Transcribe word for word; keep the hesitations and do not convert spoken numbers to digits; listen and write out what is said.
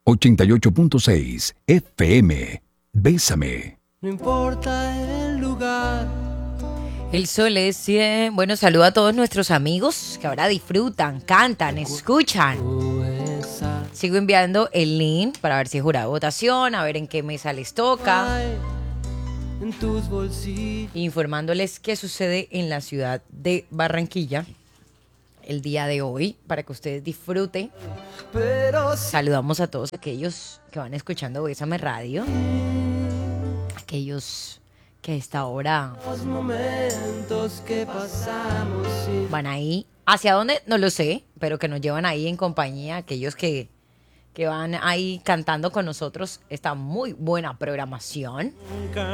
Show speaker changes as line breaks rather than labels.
ochenta y ocho punto seis F M. Bésame.
No importa el lugar.
El sol es cien. Bueno, saludo a todos nuestros amigos que ahora disfrutan, cantan, escuchan. Sigo enviando el link para ver si es jurado de votación, a ver en qué mesa les toca.
En tus bolsillos.
Informándoles qué sucede en la ciudad de Barranquilla el día de hoy para que ustedes disfruten.
Pero si
Saludamos a todos aquellos que van escuchando Bésame Radio, aquellos que a esta hora
los momentos que pasamos sin
van ahí. ¿Hacia dónde? No lo sé, pero que nos llevan ahí en compañía, aquellos que, que van ahí cantando con nosotros esta muy buena programación.
nunca